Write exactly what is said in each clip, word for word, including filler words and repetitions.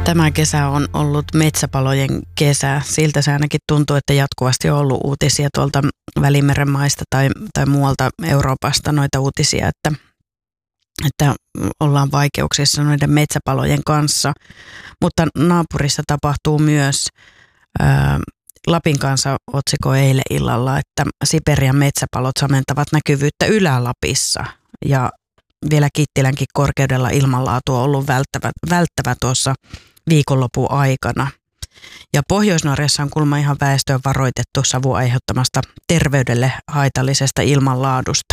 Tämä kesä on ollut metsäpalojen kesä. Siltä se ainakin tuntuu, että jatkuvasti on ollut uutisia tuolta Välimeren maista tai, tai muualta Euroopasta noita uutisia, että, että ollaan vaikeuksissa noiden metsäpalojen kanssa. Mutta naapurissa tapahtuu myös, ää, Lapin kanssa otsikoi eilen illalla, että Siperian metsäpalot samentavat näkyvyyttä Ylä-Lapissa ja vielä Kittilänkin korkeudella ilmanlaatu on ollut välttävä, välttävä tuossa viikonlopun aikana. Ja Pohjois-Norjassa on kuulemma ihan väestöön varoitettu savun aiheuttamasta terveydelle haitallisesta ilmanlaadusta.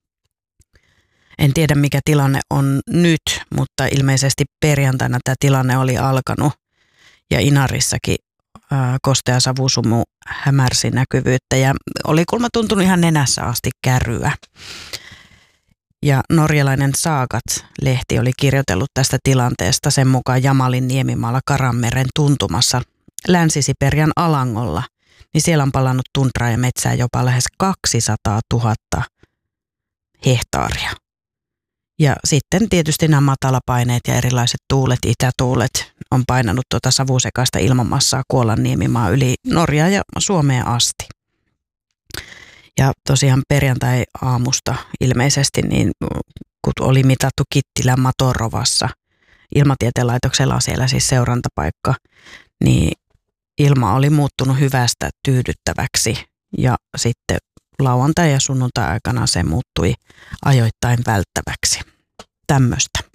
En tiedä mikä tilanne on nyt, mutta ilmeisesti perjantaina tämä tilanne oli alkanut ja Inarissakin ää, kostea savusumu hämärsi näkyvyyttä ja oli kuulemma tuntunut ihan nenässä asti kärryä. Ja norjalainen Saagat-lehti oli kirjoitellut tästä tilanteesta sen mukaan Jamalin niemimaalla Karanmeren tuntumassa Länsi-Siperian Alangolla, niin siellä on palannut tundraa ja metsää jopa lähes kaksisataatuhatta hehtaaria. Ja sitten tietysti nämä matalapaineet ja erilaiset tuulet, itätuulet on painanut tuota savusekaista ilmanmassaa Kuolan niemimaa yli Norjaa ja Suomeen asti. Ja tosiaan perjantai-aamusta ilmeisesti, niin kun oli mitattu Kittilän Matorovassa, ilmatieteen laitoksella on siellä siis seurantapaikka, niin ilma oli muuttunut hyvästä tyydyttäväksi ja sitten lauantai- ja sunnuntai-aikana se muuttui ajoittain välttäväksi. Tämmöistä.